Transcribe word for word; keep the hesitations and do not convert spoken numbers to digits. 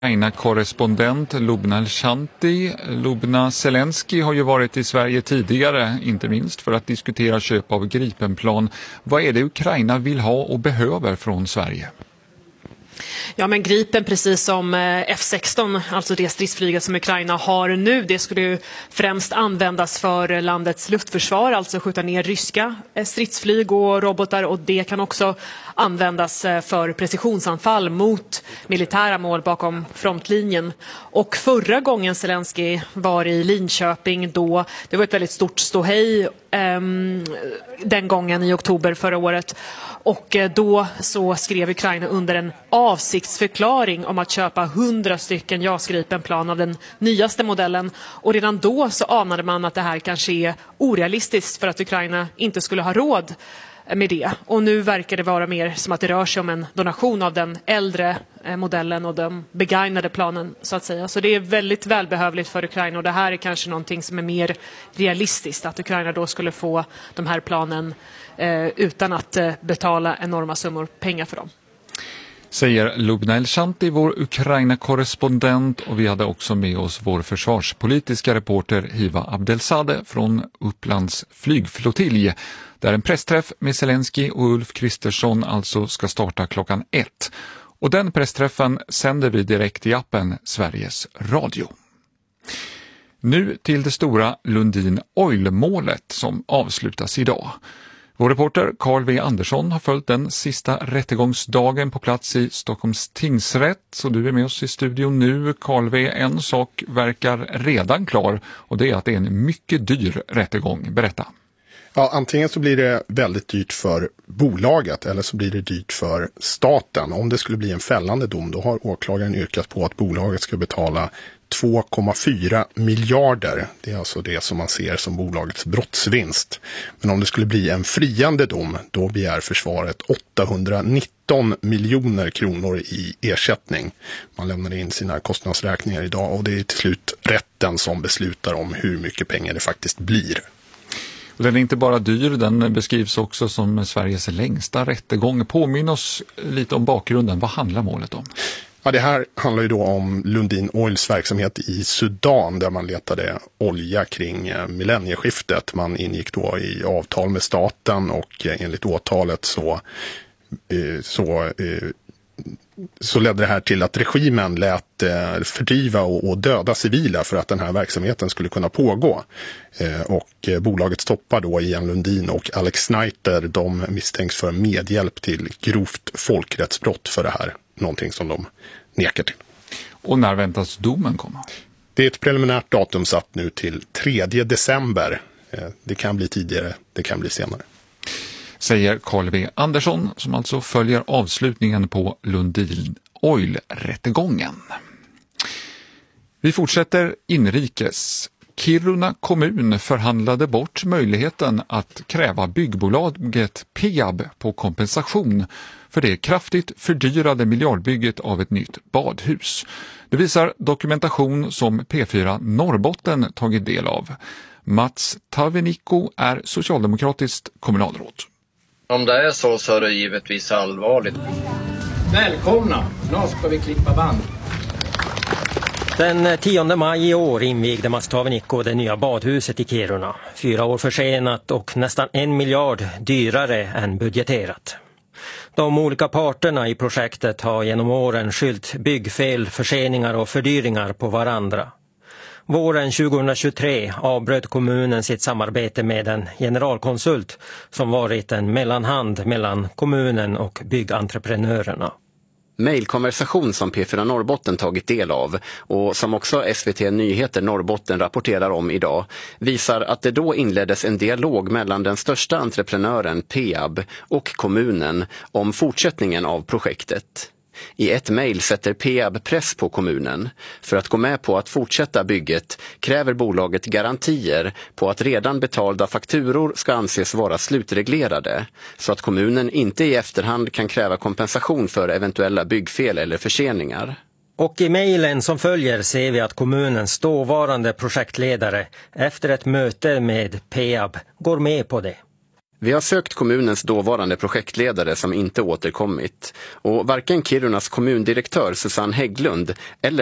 Ukraina-korrespondent Lubna Elshanti. Lubna, Zelensky har ju varit i Sverige tidigare, inte minst för att diskutera köp av Gripenplan. Vad är det Ukraina vill ha och behöver från Sverige? Ja, men Gripen, precis som F sexton, alltså det stridsflyget som Ukraina har nu, det skulle ju främst användas för landets luftförsvar, alltså skjuta ner ryska stridsflyg och robotar, och det kan också användas för precisionsanfall mot militära mål bakom frontlinjen. Och förra gången Zelensky var i Linköping, då det var ett väldigt stort ståhej um, den gången i oktober förra året. Och då så skrev Ukraina under en avsiktsförklaring om att köpa hundra stycken JAS Gripenplan av den nyaste modellen. Och redan då så anade man att det här kanske är orealistiskt för att Ukraina inte skulle ha råd med det. Och nu verkar det vara mer som att det rör sig om en donation av den äldre modellen och de begagnade planen, så att säga. Så det är väldigt välbehövligt för Ukraina, och det här är kanske någonting som är mer realistiskt, att Ukraina då skulle få de här planen eh, utan att eh, betala enorma summor pengar för dem. Säger Lubna Elshanti, vår Ukraina-korrespondent, och vi hade också med oss vår försvarspolitiska reporter Hiva Abdelsade från Upplands flygflottilj, där en pressträff med Zelensky och Ulf Kristersson alltså ska starta klockan ett. Och den pressträffen sänder vi direkt i appen Sveriges Radio. Nu till det stora Lundin Oil-målet som avslutas idag. Vår reporter Carl V. Andersson har följt den sista rättegångsdagen på plats i Stockholms tingsrätt, så du är med oss i studion nu. Carl V., en sak verkar redan klar, och det är att det är en mycket dyr rättegång. Berätta. Ja, antingen så blir det väldigt dyrt för bolaget eller så blir det dyrt för staten. Om det skulle bli en fällande dom, då har åklagaren yrkat på att bolaget ska betala två komma fyra miljarder. Det är alltså det som man ser som bolagets brottsvinst. Men om det skulle bli en friande dom, då begär försvaret åttahundranitton miljoner kronor i ersättning. Man lämnar in sina kostnadsräkningar idag, och det är till slut rätten som beslutar om hur mycket pengar det faktiskt blir. Och den är inte bara dyr, den beskrivs också som Sveriges längsta rättegång. Påminn oss lite om bakgrunden. Vad handlar målet om? Ja, det här handlar ju då om Lundin Oils verksamhet i Sudan, där man letade olja kring millennieskiftet. Man ingick då i avtal med staten, och enligt åtalet så, så, så ledde det här till att regimen lät fördriva och döda civila för att den här verksamheten skulle kunna pågå. Och bolaget stoppar då Ian Lundin och Alex Snyder. De misstänks för medhjälp till grovt folkrättsbrott för det här. Någonting som de nekar till. Och när väntas domen komma? Det är ett preliminärt datum satt nu till tredje december. Det kan bli tidigare, det kan bli senare. Säger Carl V. Andersson, som alltså följer avslutningen på Lundin Oil-rättegången. Vi fortsätter inrikes. Kiruna kommun förhandlade bort möjligheten att kräva byggbolaget Peab på kompensation för det kraftigt fördyrade miljardbygget av ett nytt badhus. Det visar dokumentation som P fyra Norrbotten tagit del av. Mats Tavenikko är socialdemokratiskt kommunalråd. Om det är så så är det givetvis allvarligt. Välkomna, snart ska vi klippa band. Den tionde maj i år invigde Mats Tavenikko det nya badhuset i Kiruna. Fyra år försenat och nästan en miljard dyrare än budgeterat. De olika parterna i projektet har genom åren skyllt byggfel, förseningar och fördyringar på varandra. Våren tjugohundratjugotre avbröt kommunen sitt samarbete med en generalkonsult som varit en mellanhand mellan kommunen och byggentreprenörerna. Mailkonversation som P fyra Norrbotten tagit del av och som också S V T Nyheter Norrbotten rapporterar om idag visar att det då inleddes en dialog mellan den största entreprenören Peab och kommunen om fortsättningen av projektet. I ett mejl sätter Peab press på kommunen. För att gå med på att fortsätta bygget kräver bolaget garantier på att redan betalda fakturor ska anses vara slutreglerade, så att kommunen inte i efterhand kan kräva kompensation för eventuella byggfel eller förseningar. Och i mejlen som följer ser vi att kommunens dåvarande projektledare efter ett möte med Peab går med på det. Vi har sökt kommunens dåvarande projektledare som inte återkommit och varken Kirunas kommundirektör Susanne Hägglund eller